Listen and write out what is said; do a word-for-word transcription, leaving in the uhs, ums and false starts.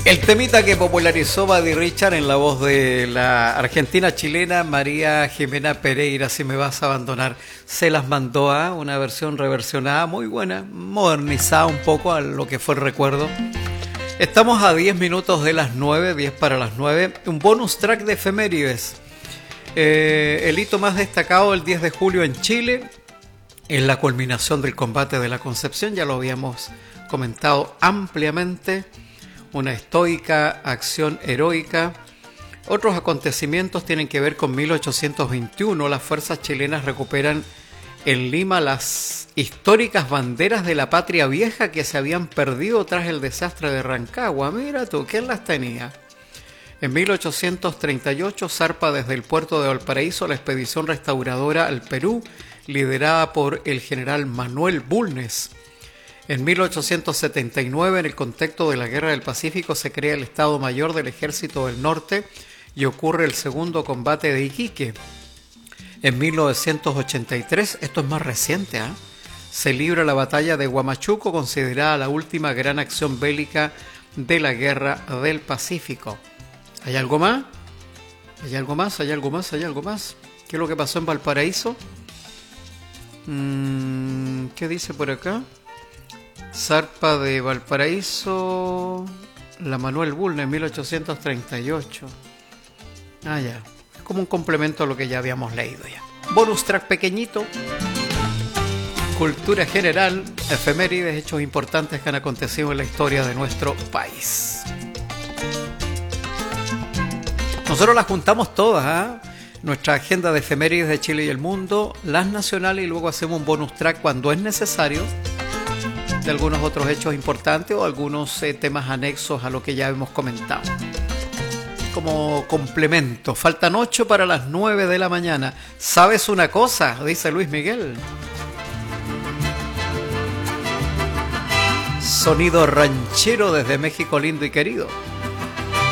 El temita que popularizó Buddy Richard en la voz de la argentina chilena María Jimena Pereira, Si me vas a abandonar, se las mandó a una versión reversionada muy buena, modernizada un poco a lo que fue el recuerdo. Estamos a diez minutos de las nueve, diez para las nueve, un bonus track de efemérides. Eh, el hito más destacado el diez de julio en Chile es la culminación del combate de la Concepción, ya lo habíamos comentado ampliamente. Una estoica acción heroica. Otros acontecimientos tienen que ver con mil ochocientos veintiuno. Las fuerzas chilenas recuperan en Lima las históricas banderas de la patria vieja que se habían perdido tras el desastre de Rancagua. Mira tú, ¿quién las tenía? En mil ochocientos treinta y ocho zarpa desde el puerto de Valparaíso la expedición restauradora al Perú, liderada por el general Manuel Bulnes. En mil ochocientos setenta y nueve, en el contexto de la Guerra del Pacífico, se crea el Estado Mayor del Ejército del Norte y ocurre el segundo combate de Iquique. En mil novecientos ochenta y tres, esto es más reciente, ¿eh? se libra la batalla de Huamachuco, considerada la última gran acción bélica de la Guerra del Pacífico. ¿Hay algo más? ¿Hay algo más? ¿Hay algo más? ¿Hay algo más? ¿Qué es lo que pasó en Valparaíso? Mm, ¿Qué dice por acá? Zarpa de Valparaíso, la Manuel Bulnes, mil ochocientos treinta y ocho. Ah, ya. Es como un complemento a lo que ya habíamos leído ya. Bonus track pequeñito. Cultura general, efemérides, hechos importantes que han acontecido en la historia de nuestro país. Nosotros las juntamos todas, ¿eh? Nuestra agenda de efemérides de Chile y el mundo, las nacionales, y luego hacemos un bonus track cuando es necesario de algunos otros hechos importantes o algunos eh, temas anexos a lo que ya hemos comentado. Como complemento, faltan ocho para las nueve de la mañana. ¿Sabes una cosa? Dice Luis Miguel. Sonido ranchero desde México lindo y querido.